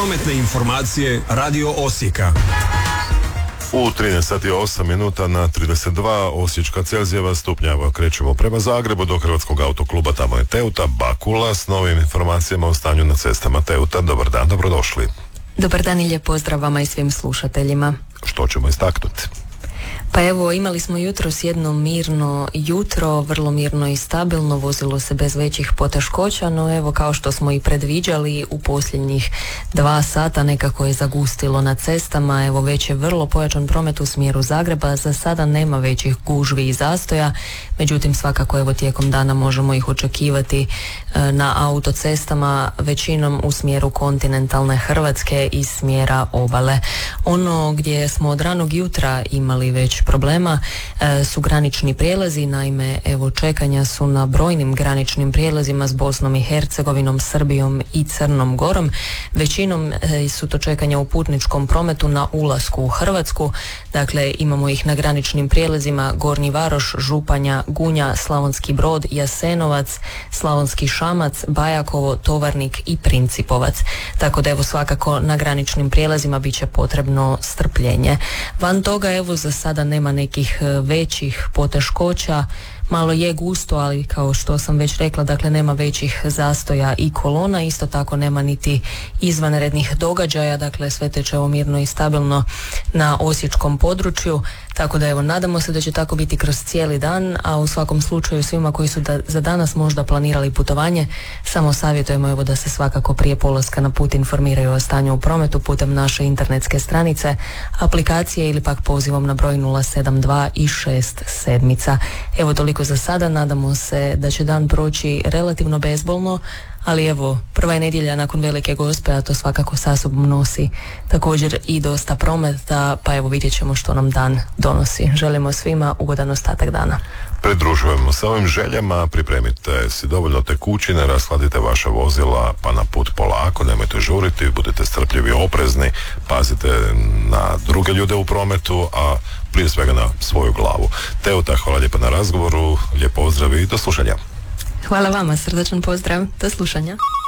Prometne informacije Radio Osijeka. U 13 sati 8 minuta na 32 Osječka Celzijeva stupnjeva. Krećemo prema Zagrebu do Hrvatskog autokluba, tamo je Teuta Bakula s novim informacijama o stanju na cestama. Teuta, dobar dan, dobrodošli. Dobar dan i lijep pozdrav vama i svim slušateljima. Što ćemo istaknuti? Pa evo, imali smo jutros jedno mirno jutro, vrlo mirno i stabilno, vozilo se bez većih poteškoća, no evo kao što smo i predviđali u posljednjih 2 sata nekako je zagustilo na cestama, evo već je vrlo pojačan promet u smjeru Zagreba, za sada nema većih gužvi i zastoja, međutim svakako evo tijekom dana možemo ih očekivati na autocestama, većinom u smjeru kontinentalne Hrvatske i smjera obale. Ono gdje smo od ranog jutra imali već problema su granični prijelazi, naime evo čekanja su na brojnim graničnim prijelazima s Bosnom i Hercegovinom, Srbijom i Crnom Gorom. Većinom su to čekanja u putničkom prometu na ulasku u Hrvatsku, dakle imamo ih na graničnim prijelazima Gornji Varoš, Županja, Gunja, Slavonski Brod, Jasenovac, Slavonski Šamac, Bajakovo, Tovarnik i Principovac. Tako da evo svakako na graničnim prijelazima bit će potrebno strpljenje. Van toga evo za sada nema nekih većih poteškoća, malo je gusto, ali kao što sam već rekla, dakle nema većih zastoja i kolona, isto tako nema niti izvanrednih događaja, dakle sve teče mirno i stabilno na osječkom području, tako da evo nadamo se da će tako biti kroz cijeli dan, a u svakom slučaju svima koji su za danas možda planirali putovanje, samo savjetujemo evo da se svakako prije polaska na put informiraju o stanju u prometu putem naše internetske stranice, aplikacije ili pak pozivom na broj 072 i 67. Evo toliko za sada, nadamo se da će dan proći relativno bezbolno, ali evo, prva je nedjelja nakon Velike Gospe, a to svakako sa sobom nosi također i dosta prometa, pa evo vidjet ćemo što nam dan donosi. Želimo svima ugodan ostatak dana. Pridružujemo se ovim željama, pripremite si dovoljno tekućine, rashladite vaša vozila pa na put polako, nemojte žuriti, budite strpljivi, oprezni, pazite na druge ljude u prometu, a prije svega na svoju glavu. Teuta, hvala lijepa na razgovoru, lijep pozdrav i do slušanja. Hvala vama, srdačan pozdrav, do slušanja.